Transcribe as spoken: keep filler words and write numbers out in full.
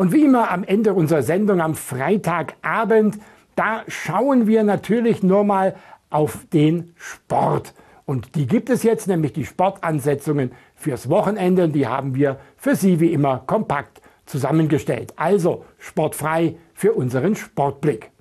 Und wie immer am Ende unserer Sendung am Freitagabend, da schauen wir natürlich nur mal auf den Sport. Und die gibt es jetzt, nämlich die Sportansetzungen fürs Wochenende. Und die haben wir für Sie wie immer kompakt zusammengestellt. Also sportfrei für unseren Sportblick.